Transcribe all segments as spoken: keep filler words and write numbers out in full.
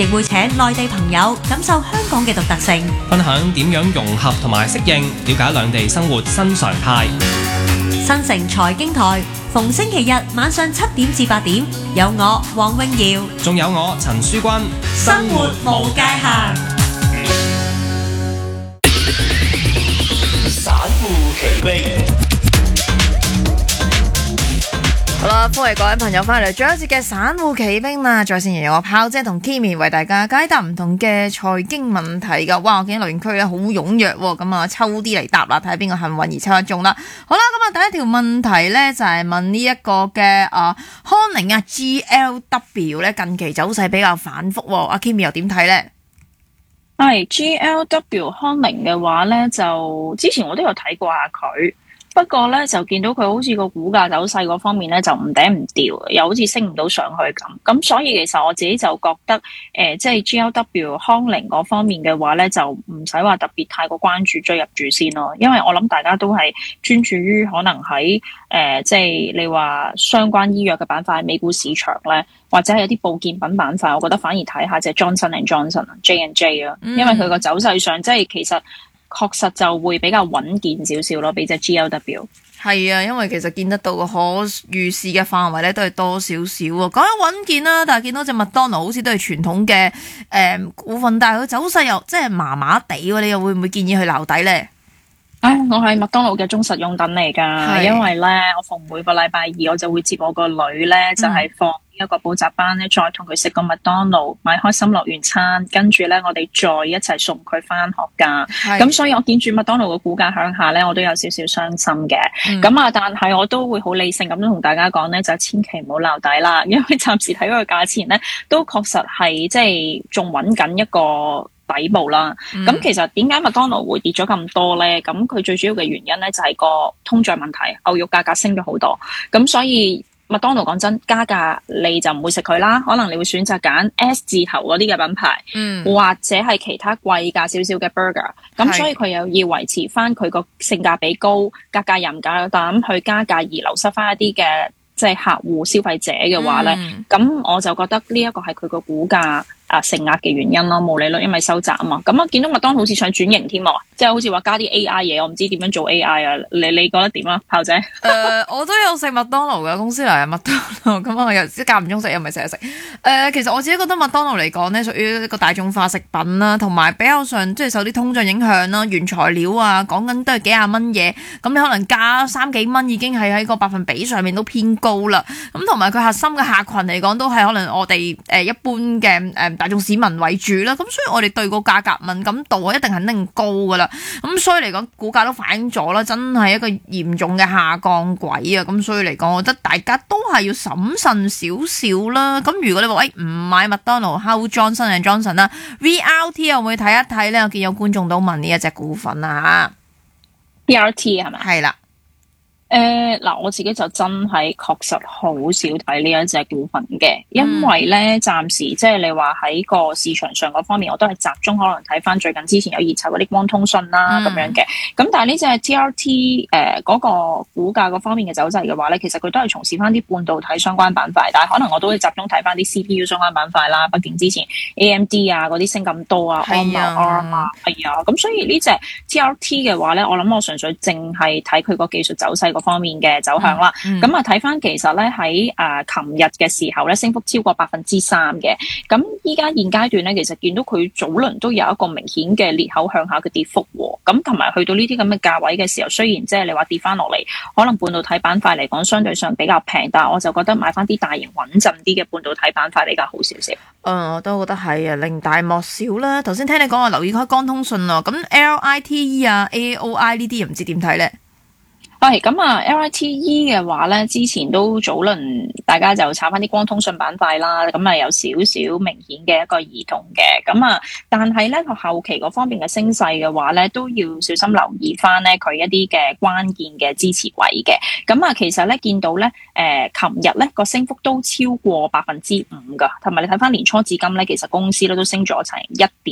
亦會請內地朋友感受香港嘅獨特性， 分享點樣融合同埋適應，了解兩地生活新常態。 新城財經台逢星期日晚上七點至八點，有我黃詠瑤， 仲有我陳書君， 生活無界限。 散戶奇兵。 好啦，歡迎各位朋友翻嚟最後一節嘅散戶奇兵啦！在線由我炮姐同 Kimi 為大家解答唔同嘅財經問題噶。哇，我見到留言區咧好踴躍，咁啊抽啲嚟答啦，睇下邊個幸運而抽得中啦。好啦，咁啊第一條問題咧就係問呢一個嘅啊康寧啊 G L W 咧近期走勢比較反覆，阿 Kimi 又點睇咧？ 係 G L W 康寧嘅話咧，就之前我都有睇過下佢。不過咧，就見到佢好似個股價走勢嗰方面咧，就唔頂唔掉，又好似升唔到上去咁。咁所以其實我自己就覺得，誒、呃，即係 G L W 康寧嗰方面嘅話咧，就唔使話特別太過關注追入住先咯。因為我諗大家都係專注於可能喺誒、呃，即係你話相關醫藥嘅板塊、美股市場咧，或者係有啲保健品板塊，我覺得反而睇下隻 Johnson and Johnson 啊 J and J 啊，因為佢個走勢上即係其實。確實就會比較穩健少少咯，比隻 G L W。 係啊，因為其實見得到個可預視嘅範圍咧，都係多少少喎。講緊穩健啦，但係見到隻麥當勞好似都係傳統嘅誒、呃、股份，但係佢走勢又即係麻麻地喎。你又會唔會建議去撈底咧？ 唉，我係麥當勞嘅忠實擁躉嚟㗎，因為咧，我逢每個禮拜二我就會接我個女咧，就係、是、放一個補習班咧，再同佢食個麥當勞，買開心樂園餐，跟住咧我哋再一齊送佢翻學㗎。咁所以我見住麥當勞嘅股價向下咧，我都有少少傷心嘅。咁、嗯、啊，但係我都會好理性咁樣同大家講咧，就千祈唔好撈底啦，因為暫時睇嗰個價錢咧，都確實係即係仲揾緊一個底部啦，咁、嗯、其實點解麥當勞會跌咗咁多咧？咁佢最主要嘅原因咧就係個通脹問題，牛肉價格升咗好多，咁所以麥當勞講真加價你就唔會食佢啦，可能你會選擇揀 S 字頭嗰啲嘅品牌，嗯，或者係其他貴價少少嘅 burger，咁所以佢又要維持翻佢個性價比高，格價又唔夠膽去加價而流失翻一啲嘅即係客戶消費者嘅話咧，咁、嗯、我就覺得呢一個係佢個股價啊，承壓嘅原因咯，毛利率因為收窄啊嘛，咁我見到麥當勞好似想轉型添喎，即係好似話加啲 A I 嘢，我唔知點樣做 A I 啊，你你覺得點啊，炮姐？誒、 呃，我都有食麥當勞嘅，公司嚟係麥當勞，咁我又即係間唔中食，又唔係成日食。誒、呃，其實我自己覺得麥當勞嚟講咧，屬於一個大眾化食品啦，同埋比較上即係受啲通脹影響啦，原材料啊，講緊都係幾廿蚊嘢，咁你可能加三幾蚊已經係喺個百分比上面都偏高啦。咁同埋佢核心嘅客群嚟講，都係可能我哋誒一般嘅誒。大眾市民為主啦，咁所以我哋對個價格敏感度一定肯定高噶啦，咁所以嚟講股價都反映咗啦，真係一個嚴重嘅下降軌啊，咁所以嚟講，我覺得大家都係要審慎少少啦。咁如果你話誒唔買麥當勞 ，How Johnson and Johnson 啦 ，V R T 又會睇一睇咧？我見有觀眾都問呢一隻股份啊 ，V R T 係咪？ 係啦。 誒嗱、呃，我自己就真係確實好少睇呢一隻股份嘅，因為咧暫時即係你話喺個市場上嗰方面，我都係集中可能睇翻最近之前有熱炒嗰啲光通訊啦咁、嗯、樣嘅。咁但係呢隻 T R T 誒、呃、嗰、那個股價嗰方面嘅走勢嘅話咧，其實佢都係從事翻啲半導體相關板塊，但係可能我都會集中睇翻啲 C P U 相關板塊啦。畢竟之前 A M D 啊嗰啲升咁多啊 ，ARM 啊，係啊，咁所以呢隻 T R T 嘅話咧，我諗我純粹淨係睇佢個技術走勢方面嘅走向啦，咁啊睇翻其實咧喺誒琴日嘅時候咧升幅超過百分之三嘅，咁依家現階段咧其實見到佢早輪都有一個明顯嘅裂口向下嘅跌幅，咁同埋去到呢啲咁嘅價位嘅時候，雖然即係你話跌翻落嚟，可能半導體板塊嚟講相對上比較平，但係我就覺得買翻啲大型穩陣啲嘅半導體板塊比較好少少。 嗯，我都覺得係啊，寧大莫少啦。頭先聽你講話留意開光通訊啊，咁 L I T E 啊 A O I 呢啲又唔知點睇咧？ 係咁啊 ，L I T E 嘅話咧，之前都早輪大家就炒翻啲光通訊板塊啦，咁啊有少少明顯嘅一個移動嘅，咁啊，但係咧個後期嗰方面嘅升勢嘅話咧，都要小心留意翻咧佢一啲嘅關鍵嘅支持位嘅，咁啊其實咧見到咧，誒琴日咧個升幅都超過百分之五噶，同埋你睇翻年初至今咧，其實公司咧都升咗成一點六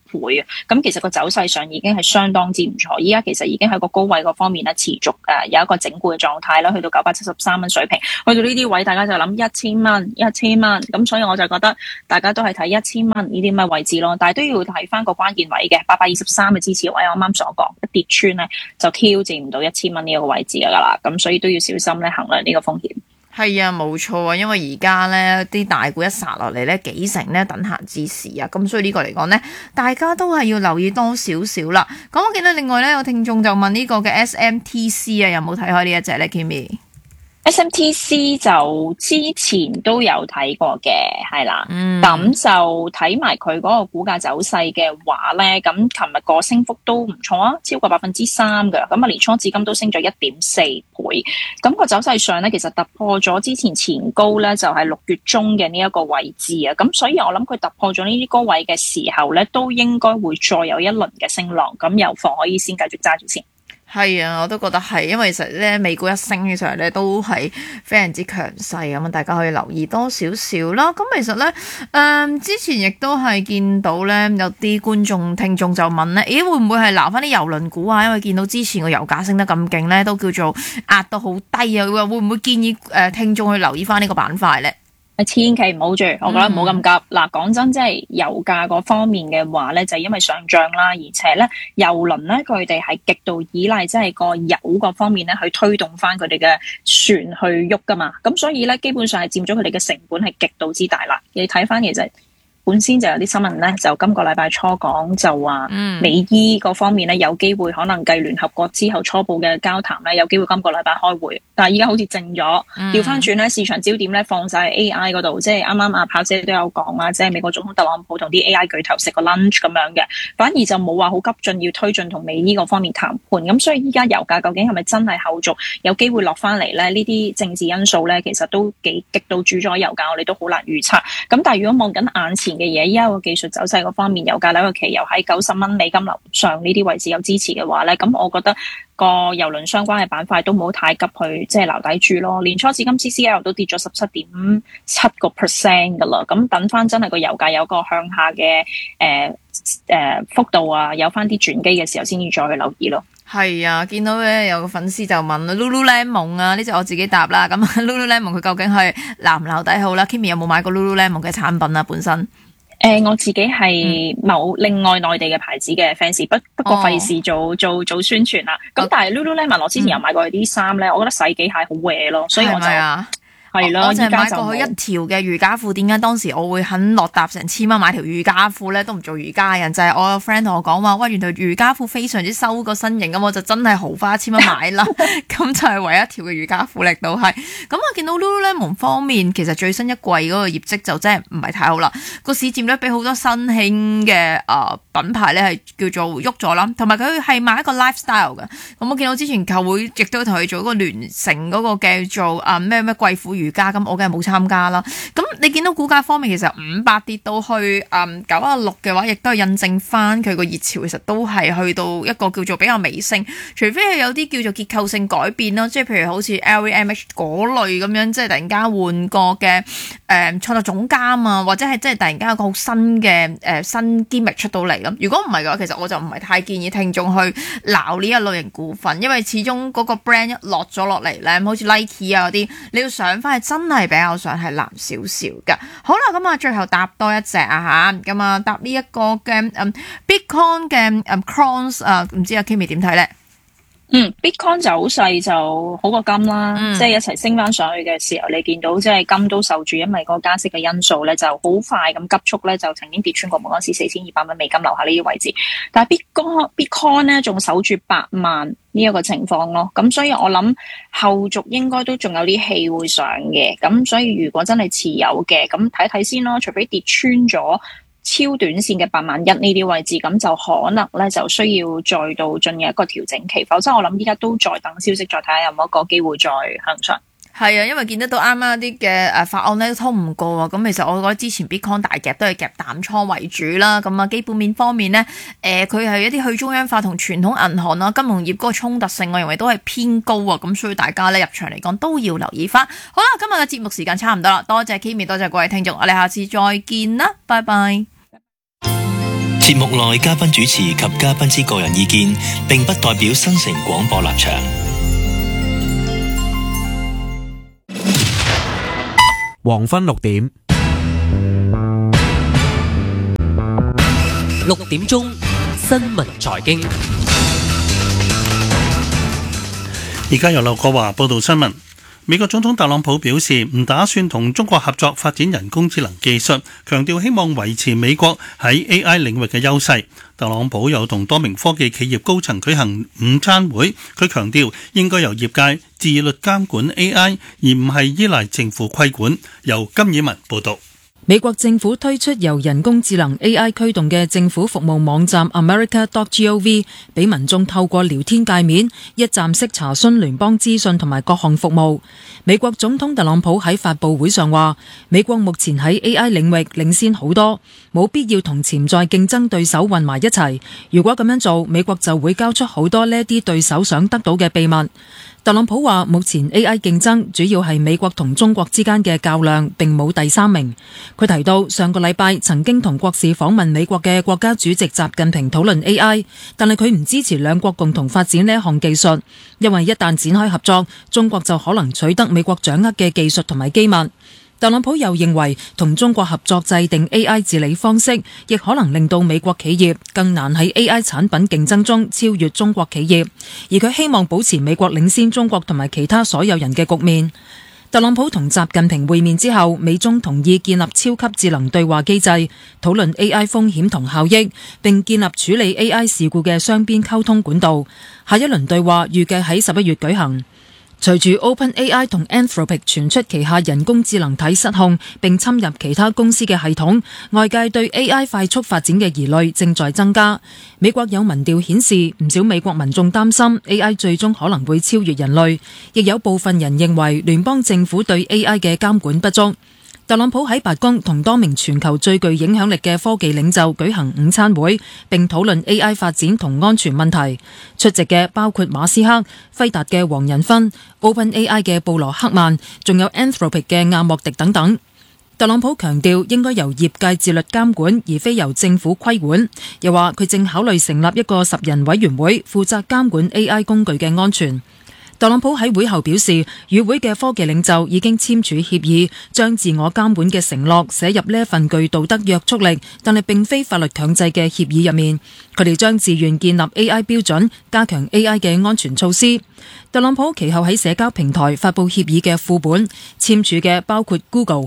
倍啊！咁其實個走勢上已經係相當之唔錯，依家其實已經喺個高位嗰方面咧持續誒有一個整固嘅狀態啦，去到九百七十三蚊水平，去到呢啲位大家就諗一千蚊、一千蚊，咁所以我就覺得大家都係睇一千蚊呢啲咁嘅位置咯，但係都要睇翻個關鍵位嘅八百二十三嘅支持位，我啱啱所講一跌穿咧就挑戰唔到一千蚊呢一個位置噶啦，咁所以都要小心咧衡量呢個風險。 係啊，冇錯啊，因為而家咧啲大股一殺落嚟咧，幾成咧等閒之時啊，咁所以呢個嚟講咧，大家都係要留意多少少啦。咁我見到另外咧有聽眾就問呢個嘅 S M T C 啊，有冇睇開呢一隻咧 Kimmy？S M T C 就之前都有睇過嘅，係啦，咁、 嗯、 就睇埋佢嗰個股價走勢嘅話咧，咁琴日個升幅都唔錯啊，超過百分之三嘅，咁啊年初至今都升咗一點四倍，咁、個走勢上咧其實突破咗之前前高咧，就係、是、六月中嘅呢一個位置啊，咁所以我諗佢突破咗呢啲高位嘅時候咧，都應該會再有一輪嘅升浪，咁有貨可以先繼續揸住先。 係啊，我都覺得係，因為其實咧美股一升嘅時候咧都係非常之強勢咁啊，大家可以留意多少少啦。咁其實咧，誒、嗯、之前亦都係見到咧有啲觀眾聽眾就問咧，咦會唔會係撈翻啲郵輪股啊？因為見到之前個油價升得咁勁咧，都叫做壓到好低啊。會唔會建議誒聽眾去留意翻呢個板塊咧？ 千祈唔好住，我覺得唔好咁急。嗱、嗯，講真，即係油價嗰方面嘅話咧，就係、因為上漲啦，而且咧郵輪咧佢哋係極度依賴即係個油嗰方面咧去推動翻佢哋嘅船去喐噶嘛，咁所以咧基本上係佔咗佢哋嘅成本係極度之大啦。你睇翻其實本先就有啲新聞咧，就今個禮拜初講就話美伊嗰方面咧有機會可能繼聯合國之後初步嘅交談咧，有機會今個禮拜開會，但係而家好似靜咗，調翻轉咧市場焦點咧放晒 A I 嗰度，即係啱啱阿跑姐都有講啊，即係美國總統特朗普同啲 A I 巨頭食個 lunch 咁樣嘅，反而就冇話好急進要推進同美伊嗰方面談判，咁所以依家油價究竟係咪真係後續有機會落翻嚟咧？呢啲政治因素咧，其實都幾極度主宰油價，我哋都好難預測。咁但係如果望緊眼前嘅嘢，依家個技術走勢嗰方面，油價紐約期油喺九十蚊美金樓上呢啲位置有支持嘅話咧，咁我覺得個郵輪相關嘅板塊都冇太急去即係留底住咯。年初至今 C C L 都跌咗十七點七個 percent 噶啦，咁等翻真係個油價有個向下嘅誒誒幅度啊，有翻啲轉機嘅時候，先至再去留意咯。 係啊，見到咧有個粉絲就問 Lululemon 啊，呢隻我自己答啦。咁 Lululemon 佢究竟係留唔留底好啦 ？Kimmy 有冇買過 Lululemon 嘅產品啊？本身？ 誒、呃，我自己係某另外內地嘅牌子嘅 fans， 不不過費事做、哦、做做宣傳啦。咁但係 Lululemon 我之前有買過佢啲衫咧，我覺得洗幾下好 wear 咯，所以我就係咯。我就買過佢一條嘅瑜伽褲。點解當時我會肯落搭成千蚊買條瑜伽褲咧？都唔做瑜伽人，就係、是、我個 friend 同我講話，喂，原來瑜伽褲非常之收個身形，咁我就真係豪花一千蚊買啦。咁就係唯一條嘅瑜伽褲，力都係。咁我見到 Lululemon 方面，其實最新一季嗰個業績就真係唔係太好啦。個市佔率比好多新興嘅誒品牌咧係叫做喐咗啦，同埋佢係賣一個 lifestyle 嘅。咁我見到之前球會亦都同佢做一個聯成嗰個叫做誒咩咩貴婦瑜伽，咁我梗係冇參加啦。咁你見到股價方面其實五百跌到去誒九啊六嘅話，亦都係印證翻佢個熱潮其實都係去到一個叫做比較尾聲，除非係有啲叫做結構性改變啦，即係譬如好似 L V M H 嗰類咁樣，即係突然間換個嘅誒創作總監啊，或者係即係突然間有個好新嘅誒、呃、新 gimmick 出到嚟咁。如果唔係嘅話，其實我就唔係太建議聽眾去撈呢一類型股份，因為始終嗰個 brand 一落咗落嚟咧，好似 Nike 啊嗰啲，你要上翻去真係比較上係難少少嘅。好啦，咁啊最後搭多一隻啊嚇，咁啊搭呢一個嘅嗯 Bitcoin 嘅嗯 Crons 啊，唔知阿 Kimmy 點睇咧？ 嗯 ，Bitcoin 走勢就好過金啦， 嗯、 即係一齊升翻上去嘅時候，你見到即係金都受住，因為個加息嘅因素咧，就好快咁急速咧，就曾經跌穿過嗰陣時四千二百蚊美金樓下呢啲位置。但係 Bitcoin Bitcoin 咧仲守住八萬呢一個情況咯，咁所以我諗後續應該都仲有啲氣會上嘅，咁所以如果真係持有嘅，咁睇睇先咯，除非跌穿咗超短線嘅八萬一呢啲位置，咁就可能咧就需要再度進入一個調整期，否則我諗依家都再等消息，再睇下有冇一個機會再向上。 係啊，因為見得到啱啱啲嘅誒法案咧都通唔過啊，咁其實我覺得之前 Bitcoin 大夾都係夾淡倉為主啦，咁啊基本面方面咧，誒佢係一啲去中央化同傳統銀行啦、金融業嗰個衝突性，我認為都係偏高啊，咁所以大家咧入場嚟講都要留意翻。好啦，今日嘅節目時間差唔多啦，多謝 Kimmy，多謝各位聽眾，我哋下次再見啦，拜拜。 節目內嘉賓主持及嘉賓之個人意見，並不代表新城廣播立場。 黃昏六點， 六點鐘新聞財經。 而家由劉國華報道新聞。美國總統特朗普表示唔打算同中國合作發展人工智能技術，強調希望維持美國喺 A I 領域嘅優勢。特朗普又同多名科技企業高層舉行午餐會，佢強調應該由業界自律監管 A I， 而唔係依賴政府規管。由金以文報道。 美國政府推出由人工智能 A I 驅動嘅政府服務網站 America dot gov， 俾民眾透過聊天界面一站式查詢聯邦資訊同埋各項服務。美國總統特朗普喺發佈會上話，美國目前喺 A I 領域領先好多，冇必要同潛在競爭對手混埋一齊。如果咁樣做，美國就會交出好多呢啲對手想得到嘅秘密。特朗普話，目前 A I 競爭主要係美國同中國之間嘅較量，並冇第三名。佢提到上個禮拜曾經同國事訪問美國嘅國家主席習近平討論 A I， 但係佢唔支持兩國共同發展呢一項技術，因為一旦展開合作，中國就可能取得美國掌握嘅技術同埋機密。特朗普又認為同中國合作制定 A I 治理方式，亦可能令到美國企業更難喺 A I 產品競爭中超越中國企業，而佢希望保持美國領先中國同埋其他所有人嘅局面。特朗普同習近平會面之後，美中同意建立超級智能對話機制，討論 A I 風險同效益，並建立處理 A I 事故嘅雙邊溝通管道。下一輪對話預計喺十一月舉行。隨住 OpenAI 同 Anthropic 傳出旗下人工智能體失控並侵入其他公司嘅系統，外界對 A I 快速發展嘅疑慮正在增加。美國有民調顯示，唔少美國民眾擔心 A I 最終可能會超越人類，亦有部分人認為聯邦政府對 A I 嘅監管不足。特朗普喺白宮同多名全球最具影響力嘅科技領袖舉行午餐會，並討論 A I 發展同安全問題。出席嘅包括馬斯克、輝達嘅黃仁勳、OpenAI 嘅布羅克曼，仲有 Anthropic 嘅亞莫迪等等。特朗普強調應該由業界自律監管，而非由政府規管。又話佢正考慮成立一個十人委員會，負責監管 A I 工具嘅安全。特朗普喺會後表示，與會嘅科技領袖已經簽署協議，將自我監管嘅承諾寫入呢一份具道德約束力，但係並非法律強制嘅協議入面。佢哋將自願建立 A I 標準，加強 A I 嘅安全措施。特朗普其後喺社交平台發佈協議嘅副本，簽署嘅包括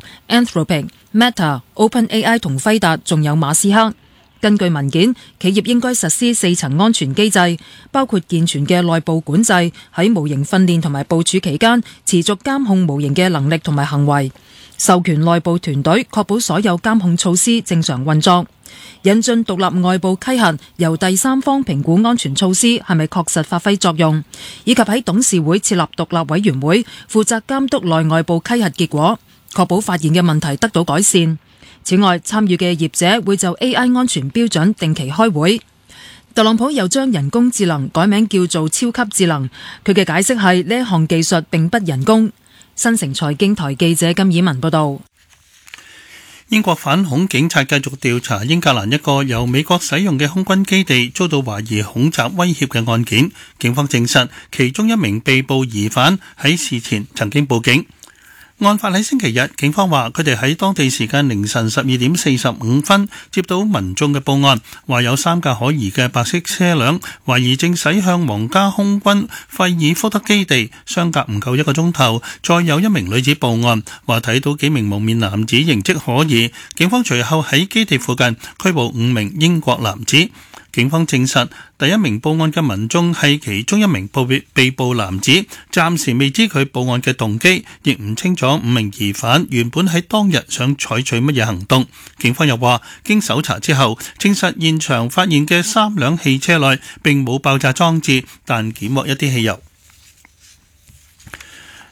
Google、Anthropic、Meta、OpenAI 同輝達，仲有馬斯克。根據文件，企業應該實施四層安全機制，包括健全嘅內部管制，喺模型訓練同埋部署期間持續監控模型嘅能力同埋行為，授權內部團隊確保所有監控措施正常運作，引進獨立外部稽核，由第三方評估安全措施係咪確實發揮作用，以及喺董事會設立獨立委員會負責監督內外部稽核結果，確保發現嘅問題得到改善。此外，參與嘅業者會就 A I 安全標準定期開會。特朗普又將人工智能改名叫做超級智能，佢嘅解釋係呢一項技術並不人工。新城財經台記者金以文報道。 英國反恐警察繼續調查英格蘭一個由美國使用嘅空軍基地遭到懷疑恐襲威脅嘅案件，警方證實其中一名被捕疑犯喺事前曾經報警。案發喺星期日，警方話佢哋喺當地時間凌晨十二點四十五分接到民眾嘅報案，話有三架可疑嘅白色車輛懷疑正駛向皇家空軍費爾福德基地，相隔唔夠一個鐘頭，再有一名女子報案，話睇到幾名蒙面男子形跡可疑，警方隨後喺基地附近拘捕五名英國男子。警方證實第一名報案嘅民眾係其中一名被被捕男子，暫時未知佢報案嘅動機，亦唔清楚五名疑犯原本喺當日想採取乜嘢行動。警方又話，經搜查之後，證實現場發現嘅三輛汽車內並冇爆炸裝置，但檢獲一啲汽油。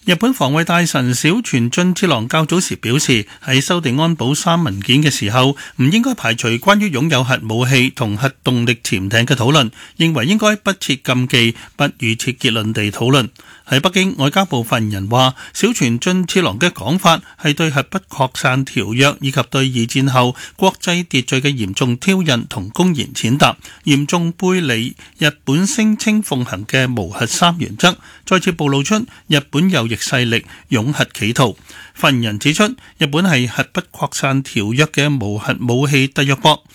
日本防衛大臣小泉進次郎較早時表示，喺修訂安保三文件嘅時候，唔應該排除關於擁有核武器同核動力潛艇嘅討論，認為應該不設禁忌，不預設結論地討論。喺北京，外交部發言人話，小泉進次郎嘅講法係對核不擴散條約以及對二戰後國際秩序嘅嚴重挑釁同公然踐踏，嚴重背離日本聲稱奉行嘅無核三原則，再次暴露出日本右翼勢力擁核企圖。發言人指出，日本係核不擴散條約嘅無核武器締約國，